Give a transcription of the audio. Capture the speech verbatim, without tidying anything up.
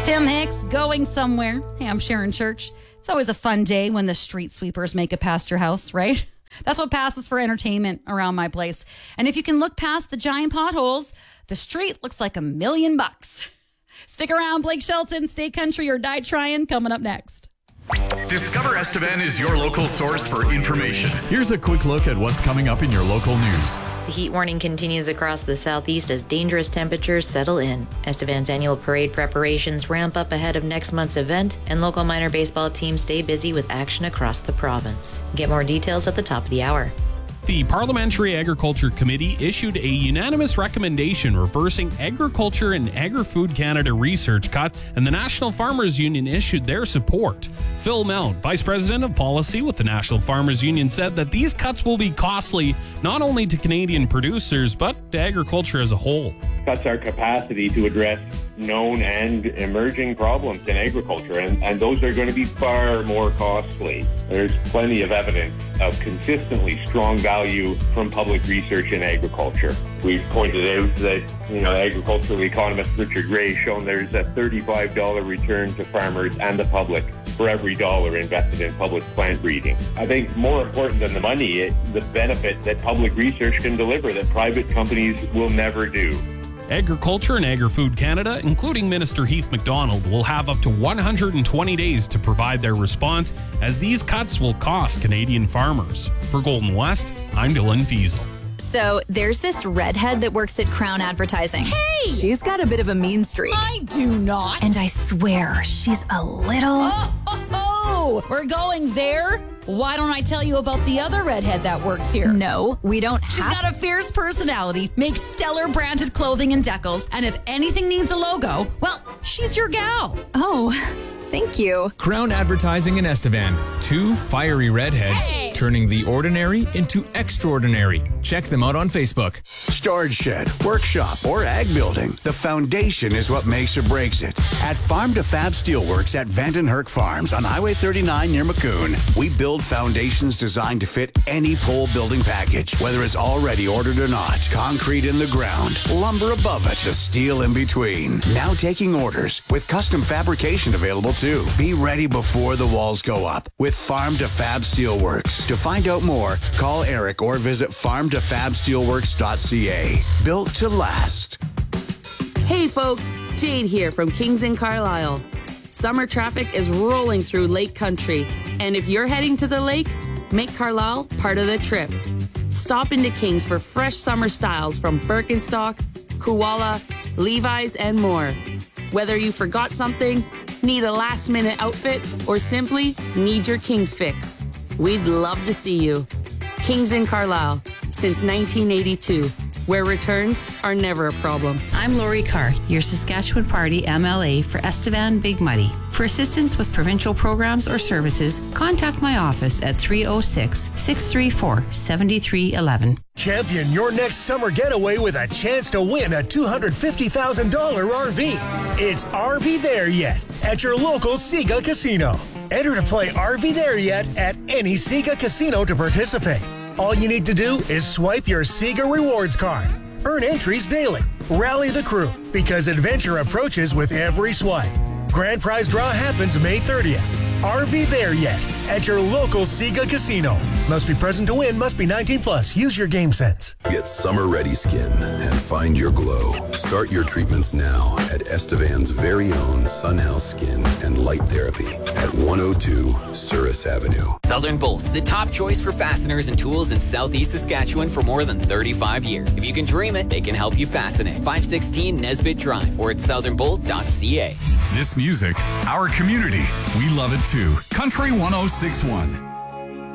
Tim Hicks, Going Somewhere. Hey, I'm Sharon Church. It's always a fun day when the street sweepers make it past your house, right? That's what passes for entertainment around my place. And if you can look past the giant potholes, the street looks like a million bucks. Stick around, Blake Shelton, Stay Country or Die Tryin', coming up next. Discover Estevan is your local source for information. Here's a quick look at what's coming up in your local news. The heat warning continues across the southeast as dangerous temperatures settle in. Estevan's annual parade preparations ramp up ahead of next month's event, and local minor baseball teams stay busy with action across the province. Get more details at the top of the hour. The Parliamentary Agriculture Committee issued a unanimous recommendation reversing Agriculture and Agri-Food Canada research cuts, and the National Farmers Union issued their support. Phil Mount, Vice President of Policy with the National Farmers Union, said that these cuts will be costly not only to Canadian producers, but to agriculture as a whole. Cuts our capacity to address known and emerging problems in agriculture, and, and those are going to be far more costly. There's plenty of evidence of consistently strong value from public research in agriculture. We've pointed out that, you know, agricultural economist Richard Gray has shown there's a thirty-five dollars return to farmers and the public for every dollar invested in public plant breeding. I think more important than the money, it, the benefit that public research can deliver that private companies will never do. Agriculture and Agri-Food Canada, including Minister Heath MacDonald, will have up to one hundred twenty days to provide their response, as these cuts will cost Canadian farmers. For Golden West, I'm Dylan Fiesel. So there's this redhead that works at Crown Advertising. Hey! She's got a bit of a mean streak. I do not. And I swear, she's a little... Oh, oh, oh, we're going there? Why don't I tell you about the other redhead that works here? No, we don't have... She's got a fierce personality, makes stellar branded clothing and decals, and if anything needs a logo, well, she's your gal. Oh, thank you. Crown Advertising in Estevan. Two fiery redheads Hey! turning the ordinary into extraordinary. Check them out on Facebook. Storage shed, workshop, or ag building. The foundation is what makes or breaks it. At Farm to Fab Steelworks at Vanden Herk Farms on Highway thirty-nine near Maccoon, we build foundations designed to fit any pole building package, whether it's already ordered or not. Concrete in the ground, lumber above it, the steel in between. Now taking orders with custom fabrication available too. Be ready before the walls go up with Farm to Fab Steelworks. To find out more, call Eric or visit farm to fab steelworks dot c a. Built to last. Hey folks, Jade here from Kings in Carlisle. Summer traffic is rolling through Lake Country, and if you're heading to the lake, make Carlisle part of the trip. Stop into Kings for fresh summer styles from Birkenstock, Koala, Levi's, and more. Whether you forgot something, need a last-minute outfit, or simply need your Kings fix, we'd love to see you. Kings in Carlisle, since nineteen eighty-two, where returns are never a problem. I'm Lori Carr, your Saskatchewan Party M L A for Estevan Big Muddy. For assistance with provincial programs or services, contact my office at three oh six, six three four, seven three one one. Champion your next summer getaway with a chance to win a two hundred fifty thousand dollars R V. It's R V There Yet at your local Sega Casino. Enter to play R V There Yet at any Sega Casino to participate. All you need to do is swipe your Sega Rewards card. Earn entries daily. Rally the crew, because adventure approaches with every swipe. Grand prize draw happens May thirtieth. R V There Yet at your local Sega Casino. Must be present to win, must be nineteen plus. Use your game sense. Get summer-ready skin and find your glow. Start your treatments now at Estevan's very own Sunhouse Skin and Light Therapy at one oh two Souris Avenue. Southern Bolt, the top choice for fasteners and tools in Southeast Saskatchewan for more than thirty-five years. If you can dream it, they can help you fasten it. five sixteen Nesbitt Drive or at southern bolt dot c a. This music, our community, we love it too. Country one oh six point one.